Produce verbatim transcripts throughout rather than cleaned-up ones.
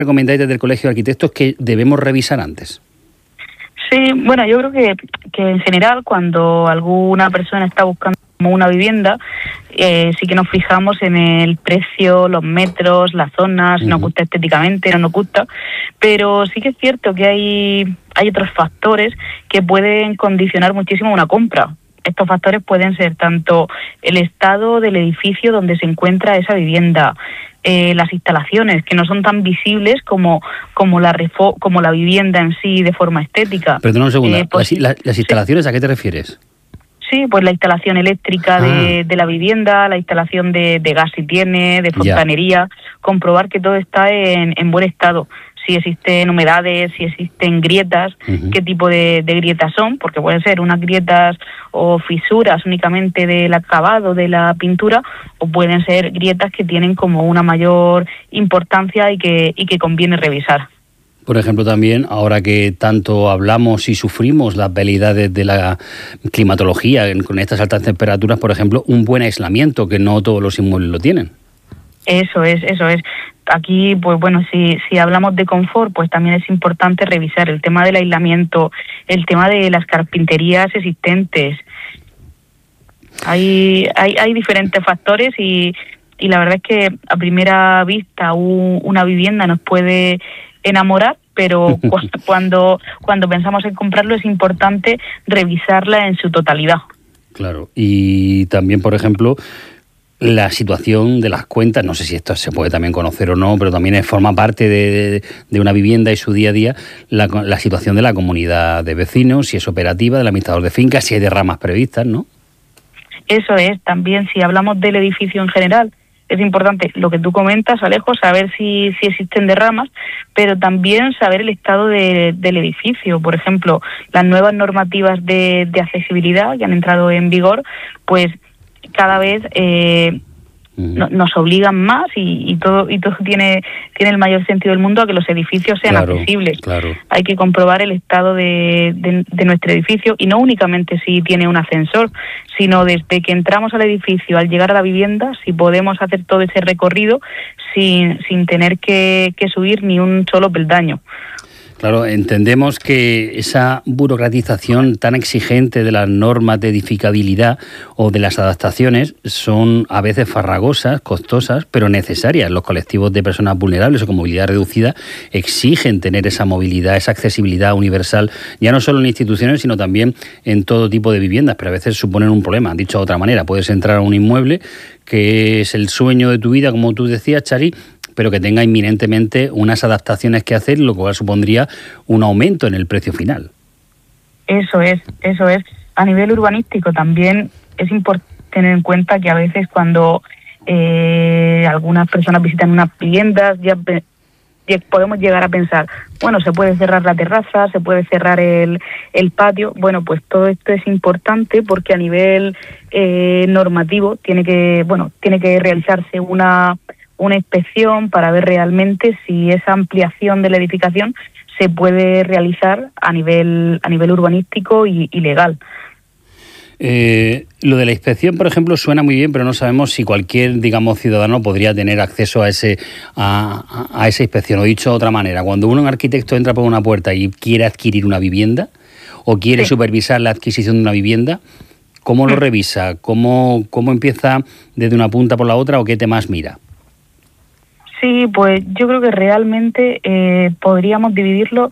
recomendáis desde el Colegio de Arquitectos que debemos revisar antes? Sí, bueno, yo creo que, que en general cuando alguna persona está buscando una vivienda, eh, sí que nos fijamos en el precio, los metros, las zonas, si nos gusta estéticamente, no nos gusta, pero sí que es cierto que hay, hay otros factores que pueden condicionar muchísimo una compra. Estos factores pueden ser tanto el estado del edificio donde se encuentra esa vivienda, eh, las instalaciones, que no son tan visibles como, como, la refo- como la vivienda en sí de forma estética. Perdona un segundo, Eh, pues, ¿las, las instalaciones a qué te refieres? Sí, pues la instalación eléctrica Ah. de, de la vivienda, la instalación de, de gas si tiene, de fontanería, ya. Comprobar que todo está en, en buen estado. Si existen humedades, si existen grietas, uh-huh. qué tipo de, de grietas son, porque pueden ser unas grietas o fisuras únicamente del acabado de la pintura, o pueden ser grietas que tienen como una mayor importancia y que, y que conviene revisar. Por ejemplo, también, ahora que tanto hablamos y sufrimos las veleidades de la climatología con estas altas temperaturas, por ejemplo, un buen aislamiento, que no todos los inmuebles lo tienen. Eso es, eso es. Aquí, pues bueno, si, si hablamos de confort, pues también es importante revisar el tema del aislamiento, el tema de las carpinterías existentes. Hay, hay, hay diferentes factores y, y la verdad es que a primera vista un, una vivienda nos puede enamorar, pero cuando, cuando pensamos en comprarlo es importante revisarla en su totalidad. Claro, y también, por ejemplo, la situación de las cuentas, no sé si esto se puede también conocer o no, pero también es, forma parte de, de una vivienda y su día a día, la, la situación de la comunidad de vecinos, si es operativa, del administrador de fincas, si hay derramas previstas, ¿no? Eso es, también si hablamos del edificio en general, es importante lo que tú comentas, Alejo, saber si, si existen derramas, pero también saber el estado de, del edificio. Por ejemplo, las nuevas normativas de, de accesibilidad que han entrado en vigor, pues cada vez eh, no, nos obligan más y, y todo y todo tiene tiene el mayor sentido del mundo a que los edificios sean claro, accesibles. Claro. Hay que comprobar el estado de, de, de nuestro edificio y no únicamente si tiene un ascensor, sino desde que entramos al edificio, al llegar a la vivienda, si podemos hacer todo ese recorrido sin, sin tener que, que subir ni un solo peldaño. Claro, entendemos que esa burocratización tan exigente de las normas de edificabilidad o de las adaptaciones son a veces farragosas, costosas, pero necesarias. Los colectivos de personas vulnerables o con movilidad reducida exigen tener esa movilidad, esa accesibilidad universal, ya no solo en instituciones, sino también en todo tipo de viviendas, pero a veces suponen un problema. Dicho de otra manera, puedes entrar a un inmueble que es el sueño de tu vida, como tú decías, Chari, pero que tenga inminentemente unas adaptaciones que hacer, lo cual supondría un aumento en el precio final. Eso es, eso es. A nivel urbanístico también es importante tener en cuenta que a veces cuando eh, algunas personas visitan unas viviendas, ya, ya podemos llegar a pensar, bueno, se puede cerrar la terraza, se puede cerrar el, el patio. Bueno, pues todo esto es importante porque a nivel eh, normativo tiene que, bueno, tiene que realizarse una... una inspección para ver realmente si esa ampliación de la edificación se puede realizar a nivel a nivel urbanístico y, y legal. Eh, lo de la inspección, por ejemplo, suena muy bien, pero no sabemos si cualquier, digamos, ciudadano podría tener acceso a ese a, a esa inspección. O dicho de otra manera, cuando uno, un arquitecto, entra por una puerta y quiere adquirir una vivienda o quiere sí. supervisar la adquisición de una vivienda, ¿cómo lo revisa? ¿Cómo, cómo empieza desde una punta por la otra o qué temas mira? Sí, pues yo creo que realmente eh, podríamos dividirlo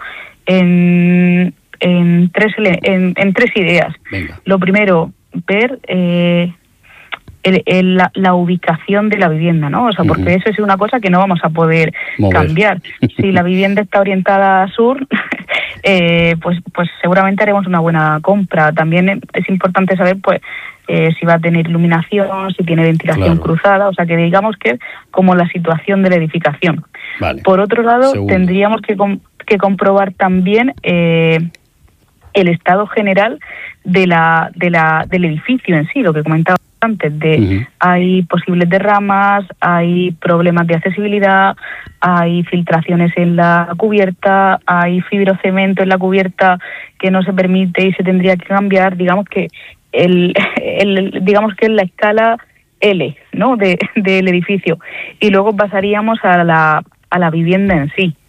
en, en, tres, en, en tres ideas. Venga. Lo primero, ver eh, el, el, la, la ubicación de la vivienda, ¿no? O sea, porque uh-huh. eso es una cosa que no vamos a poder Mover. cambiar. Si la vivienda está orientada a sur, eh, pues, pues seguramente haremos una buena compra. También es importante saber, pues, Eh, si va a tener iluminación, si tiene ventilación claro. cruzada, o sea que digamos que es como la situación de la edificación. Vale. Por otro lado, Segundo. tendríamos que, com- que comprobar también eh, el estado general de la, de la, del edificio en sí, lo que comentaba antes, de uh-huh. hay posibles derramas, hay problemas de accesibilidad, hay filtraciones en la cubierta, hay fibrocemento en la cubierta que no se permite y se tendría que cambiar, digamos que El, el digamos que es la escala L, ¿no? de del edificio, y luego pasaríamos a la a la vivienda en sí.